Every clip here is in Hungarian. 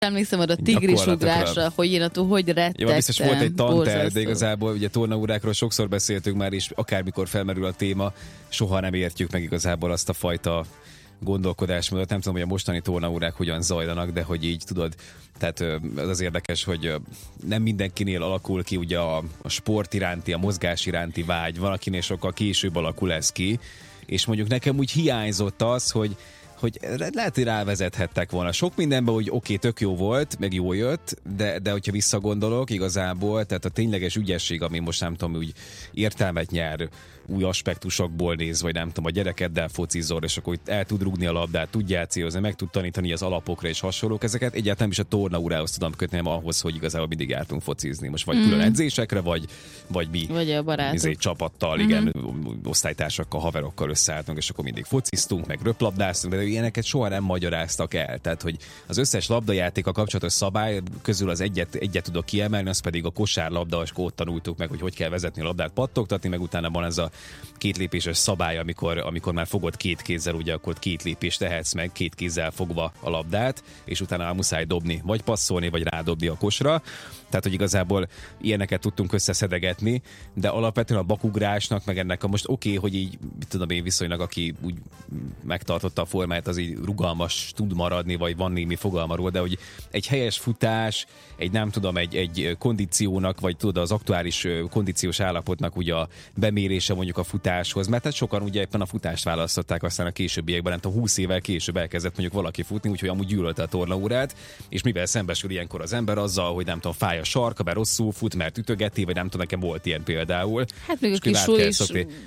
Emlékszem arra a tigrisugrásra, hogy én attól hogy rettegtem. Jó, biztos volt egy tanterv, de igazából ugye tornaórákról sokszor beszéltünk már, és akármikor felmerül a téma, soha nem értjük meg igazából azt a fajta gondolkodásmódot. Nem tudom, hogy a mostani tornaórák hogyan zajlanak, de hogy így tudod, tehát az érdekes, hogy nem mindenkinél alakul ki ugye a sport iránti, a mozgás iránti vágy, van akinél sokkal később alakul ez ki, és mondjuk nekem úgy hiányzott az, hogy lehet, hogy rávezethettek volna. Sok mindenben, hogy oké, tök jó volt, meg jó jött, de hogyha visszagondolok igazából, tehát a tényleges ügyesség, ami most nem tudom, úgy értelmet nyer, új aspektusokból néz, vagy nem tudom, a gyerekeddel focizol, és akkor el tud rúgni a labdát, tudjál célozni, meg tud tanítani az alapokra és hasonlók, ezeket egyáltalán nem is a tornaórához tudom kötni, hanem ahhoz, hogy igazából mindig jártunk focizni. Most vagy külön edzésekre, vagy mi. Vagy a barátok. Csapattal, igen, osztálytársakkal, haverokkal összeálltunk, és akkor mindig fociztunk, meg röplabdáztunk, de ilyeneket soha nem magyaráztak el. Tehát, hogy az összes labdajátéka kapcsolatos szabály közül az egyet tudok kiemelni, az pedig a kosárlabda, és ott tanultuk meg, hogy kell vezetni a labdát, pattogtatni, meg utána van ez a két lépéses szabály, amikor már fogod két kézzel, ugye akkor két lépést tehetsz meg, két kézzel fogva a labdát, és utána muszáj dobni, vagy passzolni, vagy rádobni a kosra. Tehát, hogy igazából ilyeneket tudtunk összeszedegetni, de alapvetően a bakugrásnak, meg ennek most oké, hogy így, tudom én viszonylag, aki úgy megtartotta a formáját, az így rugalmas tud maradni, vagy van némi fogalma róla, de hogy egy helyes futás, egy nem tudom, egy kondíciónak, vagy tudod, az aktuális kondíciós állapotnak ugye a bemérése mondjuk a futáshoz, mert hát sokan ugye éppen a futást választották, aztán a későbbiekben, nem tudom, 20 évvel később elkezdett mondjuk valaki futni, úgyhogy amúgy gyűlölte a tornaórát, és mivel szembesül ilyenkor az ember azzal, hogy nem tudom, fáj a sarka, mert rosszul fut, mert ütögeti, vagy nem tudom, nekem volt ilyen például. Hát még a kis súly is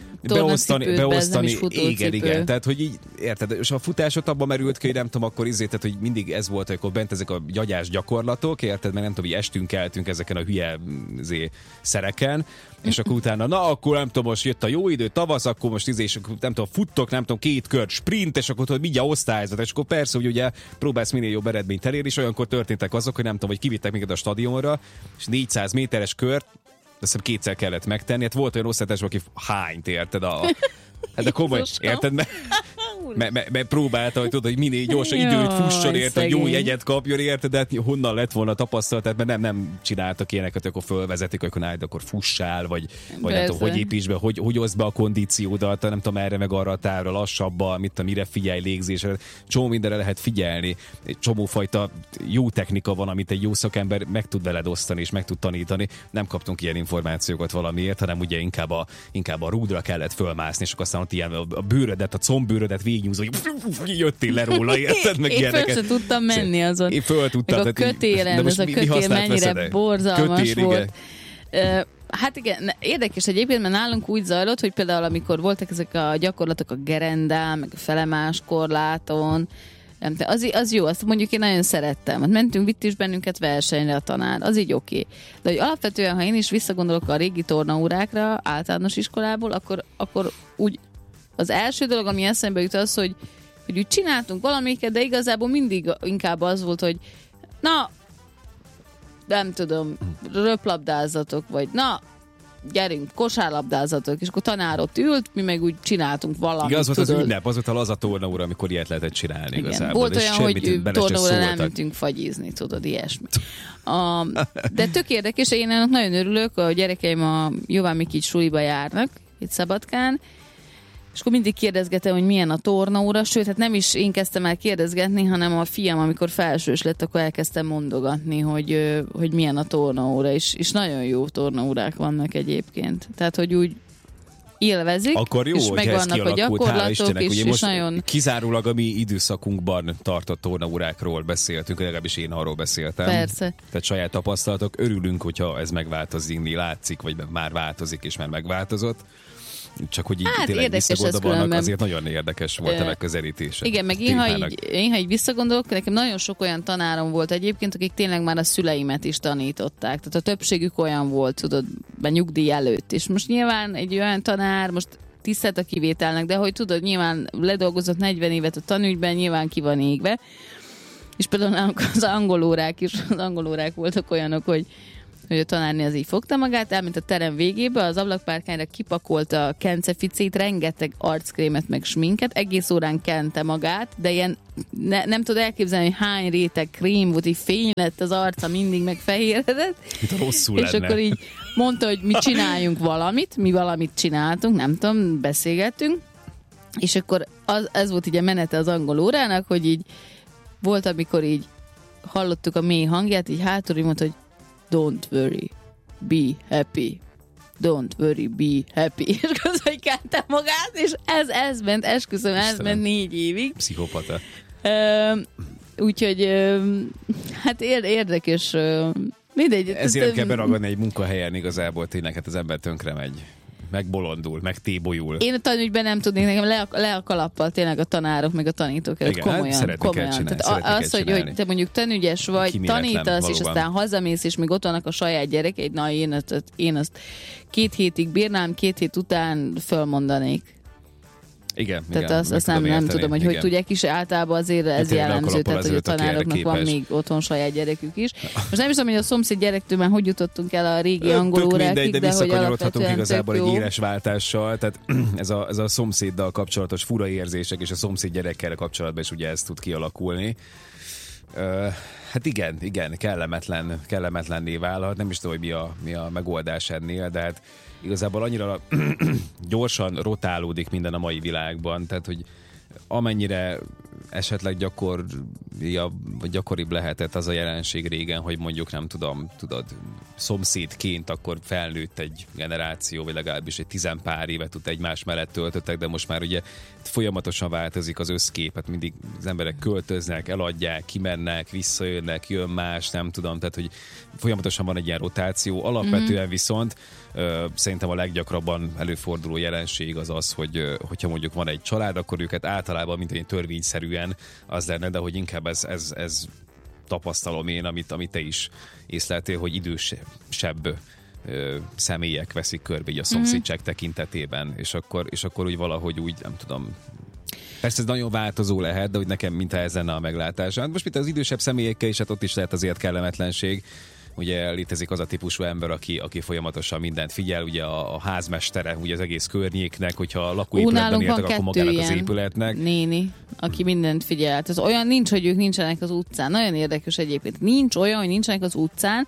beosztani, igen, tehát hogy így, érted, és a futásot abban merült ki, hogy nem tudom, akkor tehát, hogy mindig ez volt, amikor bent ezek a gyagyás gyakorlatok, érted, mert nem tudom, hogy estünk, keltünk ezeken a hülye szereken, és akkor utána, na akkor nem tudom, most jött a jó idő, tavasz, akkor most és nem tudom, futtok, nem tudom, 2 kört sprint, és akkor tudod, mindjárt osztályzat, és akkor persze, hogy ugye próbálsz minél jobb eredményt elérni, és olyankor történtek azok, hogy nem tudom, hogy kivittek minket a stadionra, és 400 méteres kört, azt hiszem kétszer kellett megtenni, hát volt olyan osztálytárs, aki hányt, érted, hát de komoly, érted, mert próbálta, hogy tudod, hogy minél gyorsan időt fusson, érted, hogy jó jegyet kapjon, érted, de hát honnan lett volna tapasztalat, mert nem csináltak ilyeneket, akkor fölvezetik, akkor fussál, vagy nem tudom, hogy építs be, hogy oszd be a kondíciódat, nem tudom, erre meg arra a távra, lassabban, mire figyelj, légzésre, csomó mindenre lehet figyelni, egy csomófajta jó technika van, amit egy jó szakember meg tud veled osztani, és meg tud tanítani. Nem kaptunk ilyen információkat valamiért, hanem ugye inkább a rúdra kellett fölmászni, és akkor aztán ott ilyen a bőrödet, a combőrödet végignyúzol, hogy jöttél le róla, érted? Meg én föl sem tudtam menni azon. Én föl tudtam. Meg a kötélen, ez a kötél mennyire borzalmas volt. Hát igen, érdekes egyébként, mert nálunk úgy zajlott, hogy például amikor voltak ezek a gyakorlatok a gerendán, meg a felemás korláton, az jó, azt mondjuk én nagyon szerettem. Mentünk, vitt is bennünket versenyre a tanár, az így oké. De hogy alapvetően, ha én is visszagondolok a régi tornaórákra általános iskolából, akkor úgy az első dolog, ami eszembe jut az, hogy úgy csináltunk valamiket, de igazából mindig inkább az volt, hogy na, nem tudom, röplabdázatok, vagy na, gyerünk, kosárlabdázatok, és akkor tanár ott ült, mi meg úgy csináltunk valamit. Igen, az volt az ünnep, az volt a laza tornaóra, amikor ilyet lehetett csinálni. Igen. Igazából. Volt olyan, hogy tornaóra nem mentünk fagyizni, tudod, ilyesmi. De tök érdekes, én ennek nagyon örülök, a gyerekeim a Jován Mikics suliba járnak, itt Szabadkán, és akkor mindig kérdezgetem, hogy milyen a tornaóra, sőt, hát nem is én kezdtem el kérdezgetni, hanem a fiam, amikor felsős lett, akkor elkezdtem mondogatni, hogy milyen a tornaóra, és nagyon jó tornaórák vannak egyébként. Tehát, hogy úgy élvezik, akkor jó, és megvannak a gyakorlatok, és nagyon... Kizárólag a mi időszakunkban tartott tornaórákról beszéltünk, legalábbis én arról beszéltem. Persze. Tehát saját tapasztalatok, örülünk, hogyha ez megváltozni látszik, vagy már változik, és már megváltozott. Csak hogy így tényleg visszagondolva vannak, azért nagyon érdekes volt a megközelítése. Igen, meg én, ha így visszagondolok, nekem nagyon sok olyan tanárom volt egyébként, akik tényleg már a szüleimet is tanították. Tehát a többségük olyan volt, tudod, nyugdíj előtt. És most nyilván egy olyan tanár, most tisztelt a kivételnek, de hogy tudod, nyilván ledolgozott 40 évet a tanügyben, nyilván ki van égve. És például az angolórák voltak olyanok, hogy hogy a tanárnő az így fogta magát, elment a terem végébe, az ablakpárkányra kipakolta a kenceficét, rengeteg arckrémet meg sminket, egész órán kente magát, de ilyen nem tudod elképzelni, hogy hány réteg krém volt, így fény lett az arca, mindig meg fehéredett. Rosszul és lenne. Akkor így mondta, hogy mi csináljunk valamit, mi valamit csináltunk, nem tudom, beszélgettünk, és akkor ez volt így a menete az angol órának, hogy így volt, amikor így hallottuk a mély hangját, így hátul így mondta, hogy don't worry, be happy. Don't worry, be happy. És közben kente magát, és ez ment, esküszöm, ez ment 4 évig. Pszichopata. Úgyhogy hát érdekes. Mindegy. Ezért kell beragadni egy munkahelyen igazából, tényleg hát az ember tönkre megy. Megbolondul, megtébolyul. Én a tanügyben nem tudnék, nekem le a kalappal tényleg a tanárok, meg a tanítók előtt. Komolyan. Tehát az, hogy te mondjuk tanügyes vagy, tanítasz, és aztán hazamész, és még ott vannak a saját gyerekeid, na én azt 2 hétig bírnám, 2 hét után fölmondanék. Igen. Tehát azt nem tudom, hogy hogy tudják is, általában azért ez jellemző, tehát hogy a tanároknak van még otthon saját gyerekük is. Most nem is tudom, hogy a szomszéd gyerektől már hogy jutottunk el a régi angol órákig, de hogy visszakanyarodhatunk igazából egy élesváltással, tehát ez a szomszéddal kapcsolatos fura érzések, és a szomszéd gyerekkel kapcsolatban is ugye ez tud kialakulni. Hát igen, kellemetlenné válhat. Nem is tudom, hogy mi a megoldás ennél, de hát igazából annyira gyorsan rotálódik minden a mai világban, tehát hogy amennyire esetleg gyakoribb lehetett az a jelenség régen, hogy mondjuk nem tudom, szomszédként akkor felnőtt egy generáció, vagy legalábbis egy 10 pár évet egymás mellett töltöttek, de most már ugye folyamatosan változik az összkép, mindig az emberek költöznek, eladják, kimennek, visszajönnek, jön más, nem tudom, tehát hogy folyamatosan van egy ilyen rotáció. Alapvetően viszont szerintem a leggyakrabban előforduló jelenség az, hogyha mondjuk van egy család, akkor őket általában mint törvényszerűen az lenne, de hogy inkább ez tapasztalom én, amit te is észleltél, hogy idősebb személyek veszik körbe így a szomszédság tekintetében, és akkor úgy valahogy úgy, nem tudom. Persze ez nagyon változó lehet, de hogy nekem mintha ez lenne a meglátása. Hát most mint az idősebb személyekkel is, hát ott is lehet azért kellemetlenség. Ugye létezik az a típusú ember, aki folyamatosan mindent figyel, ugye a házmestere, ugye az egész környéknek, hogyha a lakóépületben éltek, akkor magának az épületnek. Néni, aki mindent figyel. Ez olyan nincs, hogy ők nincsenek az utcán. Nagyon érdekes egyébként. Nincs olyan, hogy nincsenek az utcán.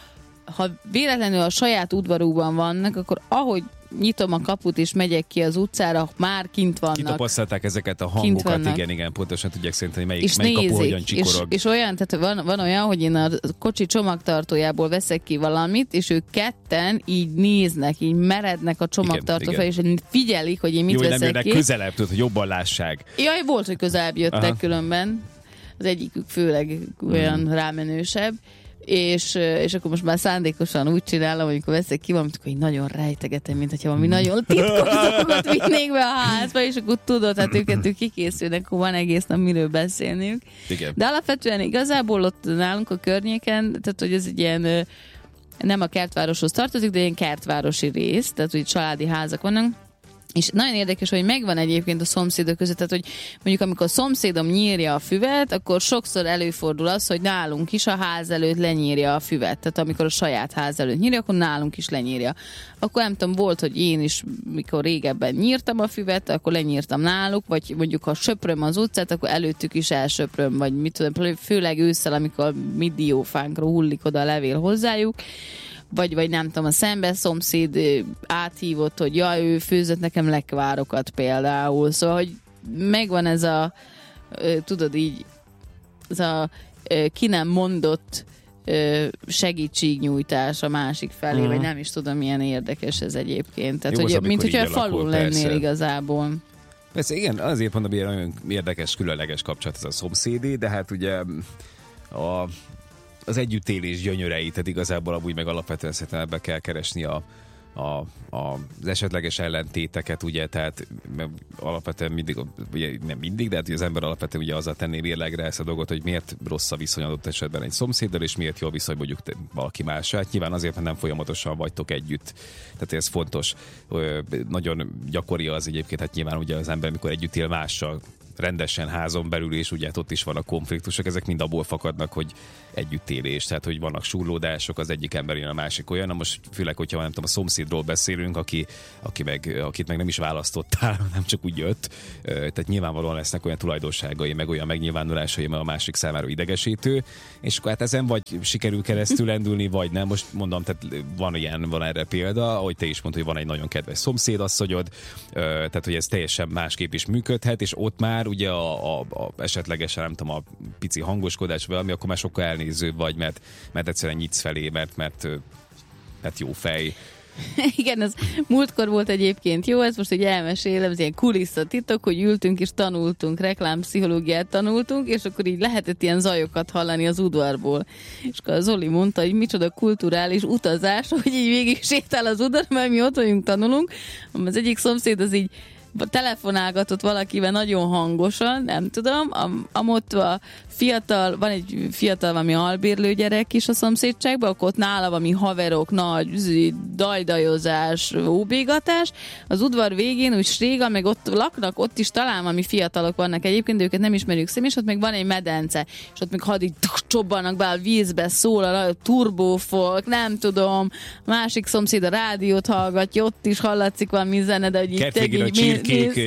Ha véletlenül a saját udvarukban vannak, akkor ahogy nyitom a kaput és megyek ki az utcára, már kint vannak. Kitapasztalták ezeket a hangokat, igen, pontosan tudják szerintem, hogy melyik kapu hogyan csikorog. És olyan, tehát van olyan, hogy én a kocsi csomagtartójából veszek ki valamit, és ők ketten így néznek, így merednek a csomagtartó felé, és figyelik, hogy én mit veszek ki. Jó, nem jönnek közelebb, tudod, hogy jobban lássák. Jaj, volt, hogy közelebb jöttek különben. Az egyikük főleg olyan rámenősebb. És akkor most már szándékosan úgy csinálom, amikor veszek ki valamit, hogy nagyon rejtegetem, mint hogyha valami nagyon titkos dolgot vinnék be a házba, és akkor tudod, hát ők kikészülnek, akkor van egész nap miről beszélniük. Igen. De alapvetően igazából ott nálunk a környéken, tehát hogy ez egy ilyen, nem a kertvároshoz tartozik, de ilyen kertvárosi rész, tehát hogy családi házak vannak. És nagyon érdekes, hogy megvan egyébként a szomszédok között, tehát hogy mondjuk amikor a szomszédom nyírja a füvet, akkor sokszor előfordul az, hogy nálunk is a ház előtt lenyírja a füvet. Tehát amikor a saját ház előtt nyírja, akkor nálunk is lenyírja. Akkor nem tudom, volt, hogy én is, mikor régebben nyírtam a füvet, akkor lenyírtam náluk, vagy mondjuk ha söpröm az utcát, akkor előttük is elsöpröm, vagy mit tudom, főleg ősszel, amikor mi diófánkra hullik oda a levél hozzájuk. Vagy nem tudom, a szemben szomszéd áthívott, hogy jaj, ő főzött nekem lekvárokat például. Szóval, hogy megvan ez a, tudod így, ez a ki nem mondott segítségnyújtás a másik felé, vagy nem is tudom, milyen érdekes ez egyébként. Tehát, jó, hogy, mint hogyha a falun lennél igazából. Persze, igen, azért mondom, hogy nagyon érdekes, különleges kapcsolat ez a szomszédé, de hát ugye az együttélés gyönyörei, tehát igazából amúgy meg alapvetően szerintem ebbe kell keresni az esetleges ellentéteket, ugye, tehát alapvetően mindig, ugye nem mindig, de hát az ember alapvetően ugye azzal tenné mérlegre ezt a dolgot, hogy miért rossz a viszony adott esetben egy szomszéddal, és miért jó a viszony mondjuk valaki mással. Hát nyilván azért, mert nem folyamatosan vagytok együtt. Tehát ez fontos. Nagyon gyakori az egyébként, hát nyilván ugye az ember, mikor együtt él mással, rendesen házon belül, és ugye ott is vannak konfliktusok, ezek mind abból fakadnak, hogy együttélés, tehát hogy vannak súrlódások, az egyik ember jön, a másik olyan. Na most főleg, hogyha nem tudom, a szomszédról beszélünk, akit meg nem is választottál, nem csak úgy jött. Tehát nyilvánvalóan lesznek olyan tulajdonságai, meg olyan megnyilvánulásai, mert a másik számára idegesítő, és akkor hát ezen vagy sikerül keresztül lendülni, vagy nem. Most mondom, tehát van erre példa, ahogy te is mondtad, hogy van egy nagyon kedves szomszédasszonyod, tehát hogy ez teljesen másképp is működhet, és ott már ugye a esetlegesen, nem tudom, a pici hangoskodás valami, akkor már sokkal elnézőbb vagy, mert egyszerűen nyitsz felé, mert jó fej. Igen, ez múltkor volt egyébként jó, ez most egy elmesélem, ez ilyen kulisszatitok, hogy ültünk és tanultunk, reklámpszichológiát tanultunk, és akkor így lehetett ilyen zajokat hallani az udvarból. És akkor Zoli mondta, hogy micsoda kulturális utazás, hogy így végig sétál az udvar, mert mi ott vagyunk, tanulunk. Az egyik szomszéd az így telefonálgatott valakivel nagyon hangosan, nem tudom, amott a fiatal, van egy fiatal valami albérlő gyerek is a szomszédságban, akkor ott nála valami haverok, nagy dajdajozás, óbégatás, az udvar végén úgy sréga, meg ott laknak, ott is talán valami fiatalok vannak egyébként, de őket nem ismerjük személy, és ott meg van egy medence, és ott meg hadig csobbanak be a vízbe, szól a turbófolk, nem tudom, másik szomszéd a rádiót hallgatja, ott is hallatszik valami zene, de hogy így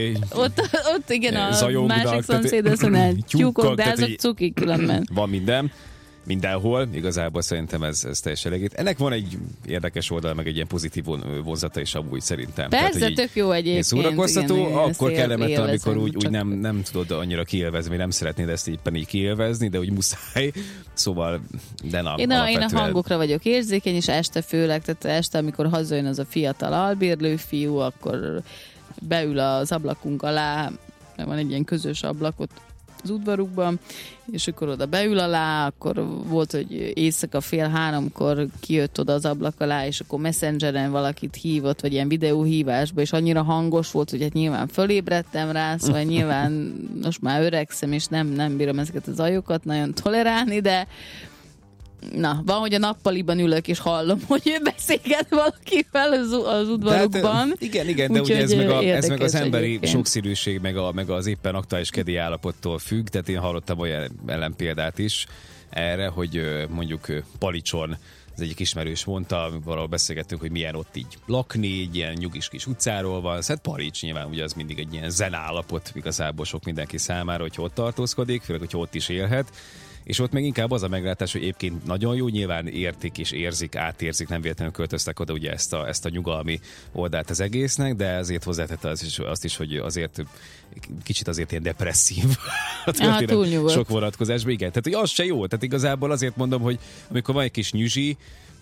ott igen, a másik szomszéd azt mondja, tyúkok, de azok cukik különben. Van mindenhol, igazából szerintem ez teljesen elég. Ennek van egy érdekes oldal, meg egy ilyen pozitív vonzata is amúgy szerintem. Persze, tehát, tök jó egyébként. Szórakoztató, igen, akkor kellemetlen, amikor úgy nem tudod annyira kiélvezni, vagy nem szeretnéd ezt éppen így kiélvezni, de úgy muszáj. Szóval, de nem. Én a hangokra vagyok érzékeny, és este főleg, tehát este, amikor hazajön az a fiatal albérlő fiú, akkor beül az ablakunk alá, mert van egy ilyen közös ablakot az udvarukban, és akkor oda beül alá, akkor volt, hogy éjszaka 2:30 kijött oda az ablak alá, és akkor Messengeren valakit hívott, vagy ilyen videóhívásba, és annyira hangos volt, hogy hát nyilván fölébredtem rá, szóval nyilván most már öregszem, és nem bírom ezeket a zajokat nagyon tolerálni, de na, van, hogy a nappaliban ülök, és hallom, hogy ő beszélget valakivel az udvarukban. Igen, de ugye ez meg az emberi egyébként sokszínűség, meg az éppen aktuális kedély állapottól függ, tehát én hallottam olyan ellenpéldát is erre, hogy mondjuk Palicson az egyik ismerős mondta, valahol beszélgettünk, hogy milyen ott így lakni, egy ilyen nyugis kis utcáról van, szóval Palics nyilván ugye az mindig egy ilyen zenállapot igazából sok mindenki számára, hogy ott tartózkodik, főleg, hogy ott is élhet. És ott meg inkább az a meglátás, hogy egyébként nagyon jó, nyilván értik és átérzik, nem véletlenül költöztek oda ugye ezt a nyugalmi oldalt az egésznek, de azért hozzátette azt is, hogy azért kicsit azért ilyen depresszív. Túlnyugodt. Sok vonatkozásban, igen. Tehát, hogy az se jó. Tehát igazából azért mondom, hogy amikor van egy kis nyüzsi,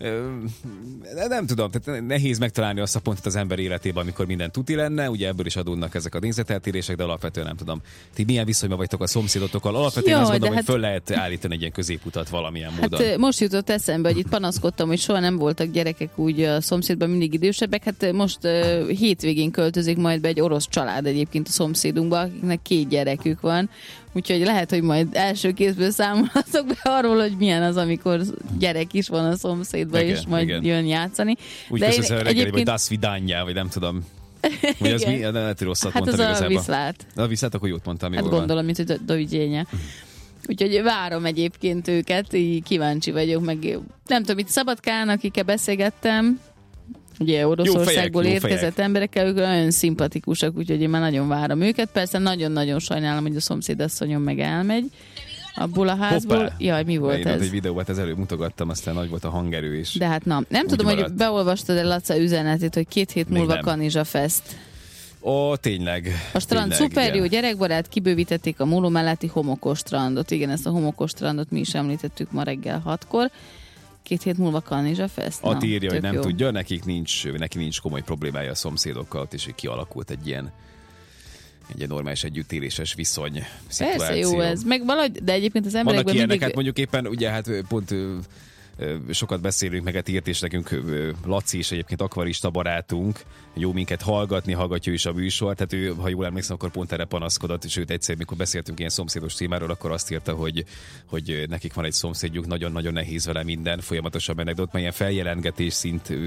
nem tudom, tehát nehéz megtalálni azt a pontot az ember életében, amikor minden tuti lenne, ugye ebből is adódnak ezek a nézeteltérések, de alapvetően nem tudom. Ti milyen viszonyban vagytok a szomszédotokkal? Alapvetően azt mondom, hogy föl lehet állítani egy ilyen középutat valamilyen módon. Hát most jutott eszembe, hogy itt panaszkodtam, hogy soha nem voltak gyerekek úgy a szomszédban, mindig idősebbek. Hát most hétvégén költözik majd be egy orosz család egyébként a szomszédunkba, akiknek 2 gyerekük van. Úgyhogy lehet, hogy majd első kézből számolhatok be arról, hogy milyen az, amikor gyerek is van a szomszédban, és majd jön játszani. Úgy köszönöm reggeli, hogy das vidánja, vagy nem tudom. Vagy az mi? Lehet, hogy rosszat mondtam igazából. Hát az a viszlát. A viszlát, akkor jót mondtam. Hát gondolom, mint hogy dovigyénye. Úgyhogy várom egyébként őket, így kíváncsi vagyok, meg nem tudom, itt Szabadkán, akikkel beszélgettem, ugye Oroszországból érkezett emberekkel, ők nagyon szimpatikusak, úgyhogy én már nagyon várom őket. Persze nagyon-nagyon sajnálom, hogy a szomszédasszonyom meg elmegy abból a házból. Hoppá. Jaj, mi volt ez? Egy videót ez előbb mutogattam, aztán nagy volt a hangerő is. De hát nem tudom, maradt. Hogy beolvastad el Laca üzenetét, hogy 2 hét múlva Kanizsa Fest. Ó, tényleg. A strand szuper jó, gyerekbarát, kibővítették a Móló melletti homokos strandot. Igen, ezt a homokos strandot mi is említettük ma reggel 6-kor. 2 hét múlva Kanizsa Fest. Ati írja, hogy nem jó. Tudja, neki nincs komoly problémája a szomszédokkal, ott is kialakult egy ilyen normális együttéléses viszony, szituáció. Persze jó ez, meg valahogy, de egyébként az emberekben vannak ilyenek, hát mondjuk éppen, ugye hát pont sokat beszélünk, meg hát írt is nekünk Laci is egyébként akvarista barátunk, jó minket hallgatja is a műsor, tehát ő, ha jól emlékszem, akkor pont erre panaszkodott, sőt egyszer, mikor beszéltünk ilyen szomszédos témáról, akkor azt írta, hogy nekik van egy szomszédjuk, nagyon-nagyon nehéz vele minden, folyamatosan mennek, de ott már ilyen feljelentgetés szint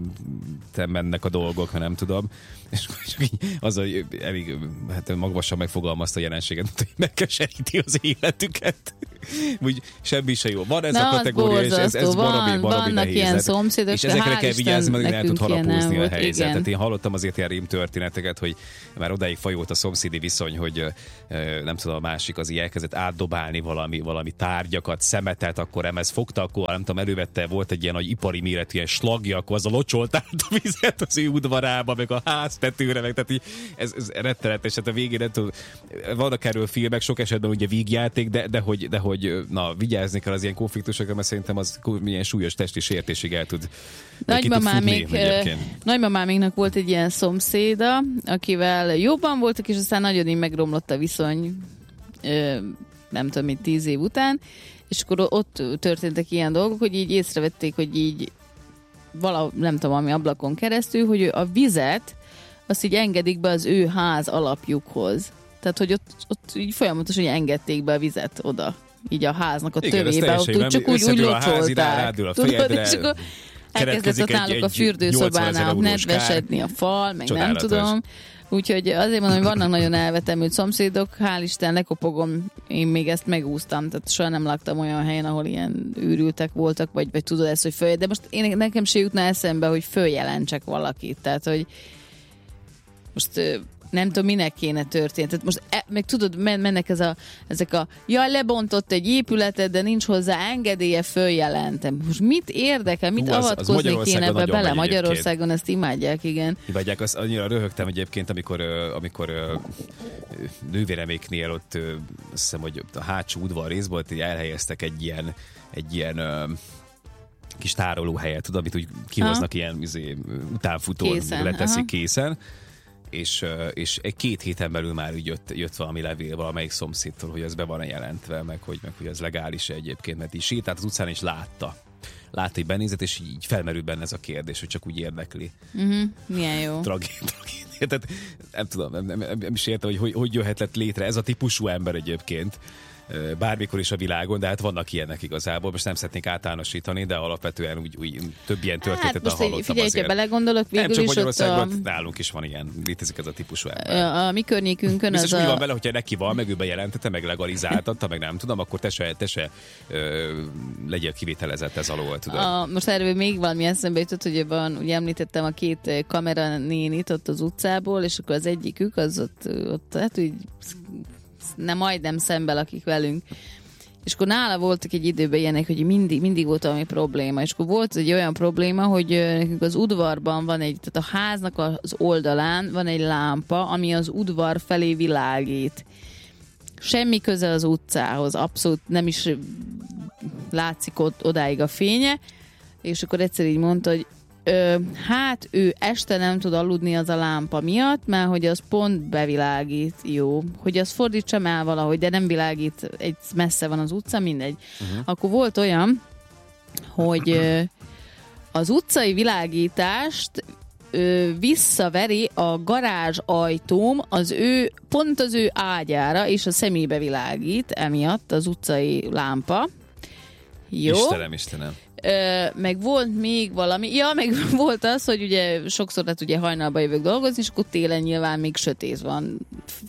mennek a dolgok, ha nem tudom. És az, hogy elég magvasan megfogalmazta a jelenséget, hogy megkeseríti az életüket. Úgy semmi se jó. Van ez a kategória, és ez baromi nehéz. Ilyen szomszédok, és ezekre kell vigyázni, mert el tud harapózni a helyzet. Tehát én hallottam azért ilyen rém történeteket, hogy már odáig fajult a szomszédi viszony, hogy nem tudom, a másik az elkezdett átdobálni valami tárgyakat, szemetet, akkor emez fogta, akkor nem tudom, elővette, volt egy ilyen nagy ipari méretű ilyen slagja, akkor az a locsolt át a vizet az ő udvarába, meg a háztetőre, meg tehát ez rettenetes, hát a végén nem tudom, vannak erről filmek, sok esetben ugye vígjáték, de hogy na, vigyázni kell az ilyen konfliktusokra, mert szerintem az milyen súlyos testi sértésig el tud Nagymamáméknak volt egy ilyen szomszéda, akivel jobban voltak, és aztán nagyon így megromlott a viszony, nem tudom, mint 10 év után, és akkor ott történtek ilyen dolgok, hogy így észrevették, hogy így nem tudom, ami ablakon keresztül, hogy a vizet azt így engedik be az ő ház alapjukhoz. Tehát, hogy ott így folyamatosan engedték be a vizet oda. Így a háznak a tövébe, ott csak úgy locsolták. Tudod, és akkor elkezdett ott náluk a fürdőszobánál nedvesedni a fal, meg csodálatos. Nem tudom. Úgyhogy azért mondom, hogy vannak nagyon elvetemült szomszédok, hál' Isten, lekopogom, én még ezt megúsztam, tehát soha nem laktam olyan helyen, ahol ilyen őrültek voltak, vagy tudod ezt, hogy följel, de most nekem se jutna eszembe, hogy följelentsek valakit, tehát, hogy most nem tudom, minek kéne történni. Tehát most meg tudod, mennek ezek a lebontott egy épületet, de nincs hozzá engedélye, följelentem. Most mit érdekel, mit avatkozni kéne ebbe bele? Magyarországon ezt imádják, igen. Imádják, azt annyira röhögtem egyébként, amikor nővéreméknél ott, azt hiszem, hogy a hátsó udvar részból elhelyeztek egy ilyen kis tárolóhelyet, tudod, amit úgy kihoznak ilyen utánfutón, leteszik készen. És 2 héten belül már úgy jött valami levél valamelyik szomszédtól, hogy ez be van jelentve, meg hogy ez legális egyébként, mert így sétált az utcán és látta, hogy benézett, és így felmerül benne ez a kérdés, hogy csak úgy érdekli. Milyen jó. Tragédia. Tehát nem tudom, nem is értem, hogy jöhetett létre ez a típusú ember egyébként. Bármikor is a világon, de hát vannak ilyenek igazából. Most nem szeretnék általánosítani, de alapvetően úgy több ilyen történetet hallottam figyelj, azért. Figyelj, belegondolok, végül nem csak is Magyarországon, nálunk is van ilyen, létezik ez a típusú ember. A mi környékünkön biztos úgy van vele, hogyha neki van, meg ő bejelentette, meg legalizáltatta, meg nem tudom, akkor te se legyél kivitelezett ez alól, tudod. Most erről még valami eszembe jutott, hogy ugye említettem a 2 kameranénit ott az utcából, és akkor az egyikük az ott hát úgy majdnem szembe lakik velünk. És akkor nála voltak egy időben ilyenek, hogy mindig volt valami probléma. És akkor volt egy olyan probléma, hogy nekünk az udvarban van tehát a háznak az oldalán van egy lámpa, ami az udvar felé világít. Semmi köze az utcához, abszolút nem is látszik odáig a fénye. És akkor egyszer így mondta, hogy hát ő este nem tud aludni az a lámpa miatt, mert hogy az pont bevilágít, jó. Hogy azt fordítsam el valahogy, de nem világít, egy messze van az utca, mindegy. Akkor volt olyan, hogy az utcai világítást visszaveri a garázs ajtóm pont az ő ágyára, és a szemébe világít emiatt az utcai lámpa. Jó. Istenem. Meg volt még valami, meg volt az, hogy ugye sokszor ugye hajnalba jövök dolgozni, és akkor télen nyilván még sötét van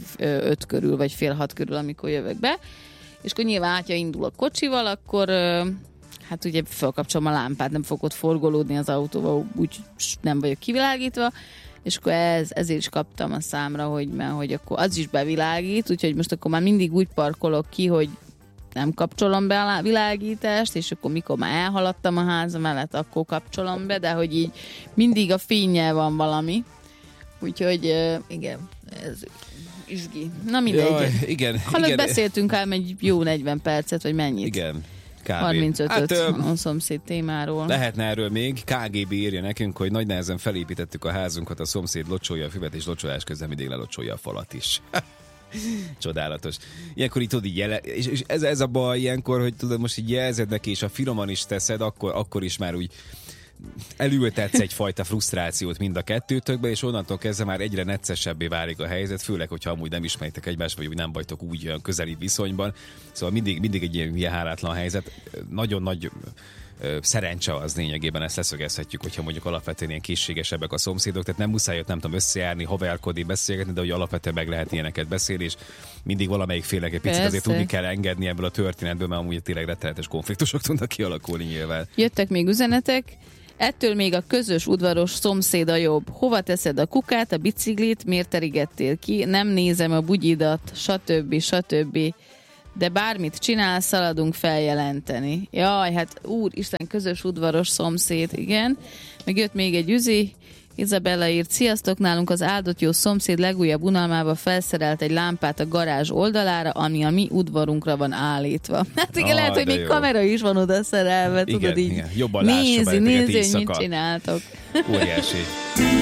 5 körül, vagy fél 6 körül, amikor jövök be, és akkor nyilván, ha indulok kocsival, akkor hát ugye felkapcsolom a lámpát, nem fog ott forgolódni az autóval, úgy nem vagyok kivilágítva, és akkor ezért is kaptam a számra, hogy akkor az is bevilágít, úgyhogy most akkor már mindig úgy parkolok ki, hogy nem kapcsolom be a világítást, és akkor mikor már elhaladtam a háza mellett, akkor kapcsolom be, de hogy így mindig a fénnyel van valami. Úgyhogy igen, ez izgi. Na mindegy. Jaj, igen. Beszéltünk ám egy jó 40 percet, vagy mennyit? Igen. 35-öt a szomszéd témáról. Lehetne erről még. KGB írja nekünk, hogy nagy nehezen felépítettük a házunkat, a szomszéd locsolja a füvet, és locsolás közben mindig lelocsolja a falat is. Csodálatos. Ilyenkor így tudod, és ez a baj ilyenkor, hogy tudod, most így jelzed neki, és a finoman is teszed, akkor is már úgy elültetsz egyfajta frusztrációt mind a kettőtökbe, és onnantól kezdve már egyre neccesebbé válik a helyzet, főleg, hogyha amúgy nem ismeritek egymást, vagy úgy nem vagytok úgy olyan közeli viszonyban. Szóval mindig egy ilyen hálátlan helyzet. Nagyon nagy szerencse az lényegében, ezt leszögezhetjük, hogyha mondjuk alapvetően ilyen készségesebbek a szomszédok, tehát nem muszáj ott nem tudom összejárni, haverkodni, beszélgetni, de hogy alapvetően meg lehet ilyeneket beszélni, és mindig valamelyik félnek egy picit azért tudni kell engedni ebből a történetből, mert amúgy tényleg rettenetes konfliktusok tudnak kialakulni nyilván. Jöttek még üzenetek. Ettől még a közös udvaros szomszéd a jobb. Hova teszed a kukát, a biciklit, miért terigettél ki, nem nézem a bugyidat, stb. De bármit csinál, szaladunk feljelenteni. Jaj, hát úristen, közös udvaros szomszéd, igen. Meg jött még egy üzi. Izabella írt, sziasztok, nálunk az áldott jó szomszéd legújabb unalmába felszerelt egy lámpát a garázs oldalára, ami a mi udvarunkra van állítva. Hát igen, lehet, hogy még kamera is van oda szerelve, tudod így. Igen. Jobban lássa nézi, hogy mit csináltok. Óriási.